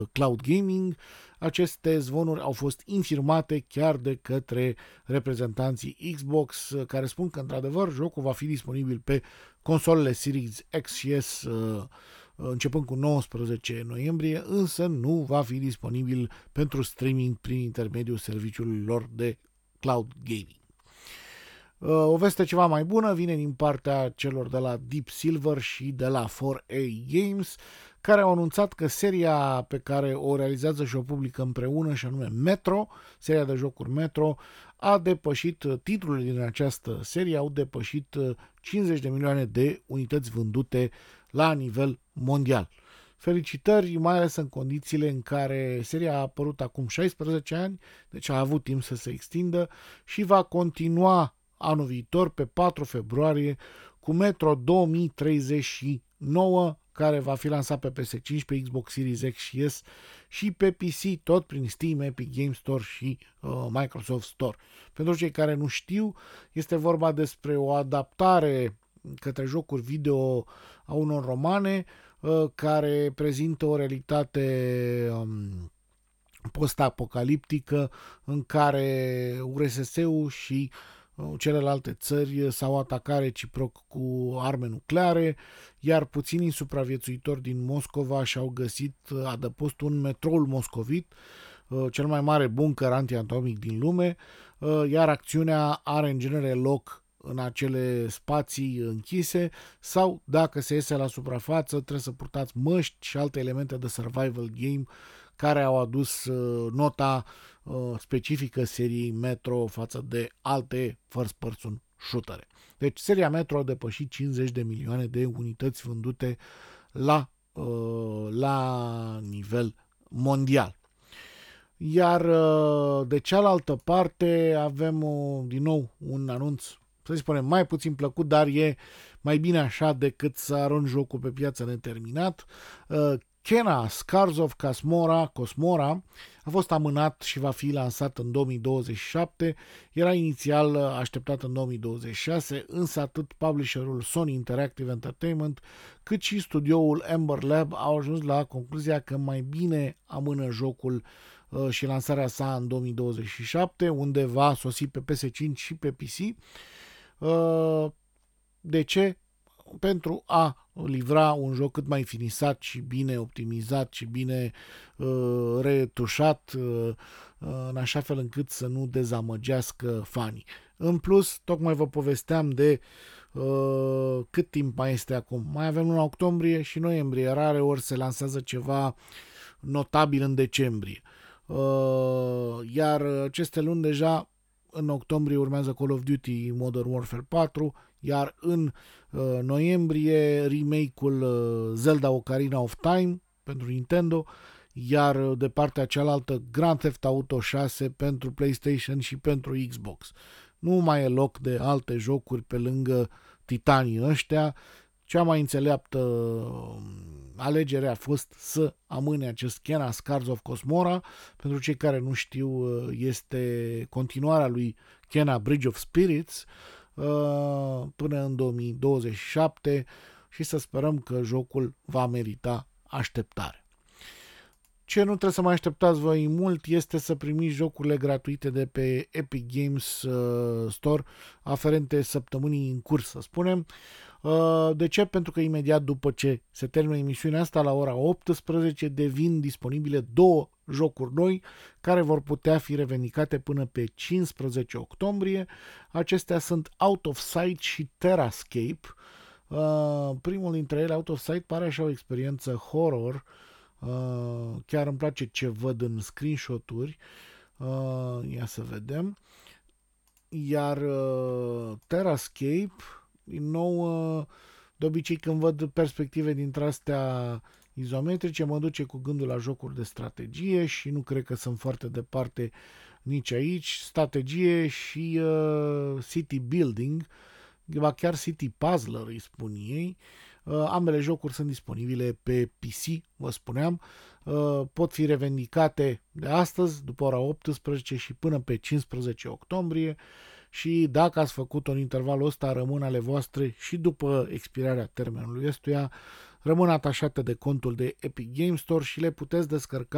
cloud gaming. Aceste zvonuri au fost infirmate chiar de către reprezentanții Xbox, care spun că într-adevăr jocul va fi disponibil pe consolele Series X și S începând cu 19 noiembrie, însă nu va fi disponibil pentru streaming prin intermediul serviciului lor de cloud gaming. O veste ceva mai bună vine din partea celor de la Deep Silver și de la 4A Games, care au anunțat că seria pe care o realizează și o publică împreună, și anume Metro, seria de jocuri Metro, a depășit, titlurile din această serie au depășit 50 de milioane de unități vândute la nivel mondial. Felicitări, mai ales în condițiile în care seria a apărut acum 16 ani, deci a avut timp să se extindă și va continua anul viitor, pe 4 februarie, cu Metro 2039, care va fi lansat pe PS5, pe Xbox Series X și S și pe PC, tot prin Steam, Epic Games Store și Microsoft Store. Pentru cei care nu știu, este vorba despre o adaptare către jocuri video a unor romane care prezintă o realitate post-apocaliptică în care URSS-ul și celelalte țări s-au atacat reciproc cu arme nucleare, iar puținii supraviețuitori din Moscova și-au găsit adăpostul în metroul moscovit, cel mai mare bunker antiatomic din lume, iar acțiunea are în genere loc în acele spații închise sau, dacă se iese la suprafață, trebuie să purtați măști și alte elemente de survival game care au adus nota specifică seriei Metro față de alte first person shootere. Deci seria Metro a depășit 50 de milioane de unități vândute la nivel mondial. Iar de cealaltă parte avem din nou un anunț, să spunem, mai puțin plăcut, dar e mai bine așa decât să arunci jocul pe piață neterminat. Kena Scars of Cosmora a fost amânat și va fi lansat în 2027, era inițial așteptat în 2026, însă atât publisherul Sony Interactive Entertainment cât și studioul Ember Lab au ajuns la concluzia că mai bine amână jocul și lansarea sa în 2027, unde va sosi pe PS5 și pe PC. De ce? Pentru a livra un joc cât mai finisat și bine optimizat și bine retușat, în așa fel încât să nu dezamăgească fanii. În plus, tocmai vă povesteam de cât timp mai este acum. Mai avem luna octombrie și noiembrie. Rare ori se lansează ceva notabil în decembrie. Iar aceste luni deja, în octombrie urmează Call of Duty Modern Warfare 4, iar în noiembrie remake-ul Zelda Ocarina of Time pentru Nintendo, iar de partea cealaltă Grand Theft Auto 6 pentru PlayStation și pentru Xbox. Nu mai e loc de alte jocuri pe lângă titanii ăștia. Cea mai înțeleaptă alegere a fost să amâne acest Kena Scars of Cosmora. Pentru cei care nu știu, este continuarea lui Kena Bridge of Spirits până în 2027 și să sperăm că jocul va merita așteptare. Ce nu trebuie să mai așteptați voi mult este să primiți jocurile gratuite de pe Epic Games Store aferente săptămânii în curs, să spunem. De ce? Pentru că imediat după ce se termină emisiunea asta, la ora 18, devin disponibile două jocuri noi care vor putea fi revendicate până pe 15 octombrie. Acestea sunt Out of Sight și Terrascape. Primul dintre ele, Out of Sight, pare așa o experiență horror. Chiar îmi place ce văd în screenshot-uri. Ia să vedem. Iar Terrascape, din nou, de obicei când văd perspective dintre astea izometrice, mă duce cu gândul la jocuri de strategie și nu cred că sunt foarte departe nici aici. Strategie și city building, ba chiar city puzzler îi spun ei. Ambele jocuri sunt disponibile pe PC, vă spuneam. Pot fi revendicate de astăzi, după ora 18 și până pe 15 octombrie. Și dacă ați făcut-o în intervalul ăsta, rămân ale voastre și după expirarea termenului ăstuia, rămân atașate de contul de Epic Games Store și le puteți descărca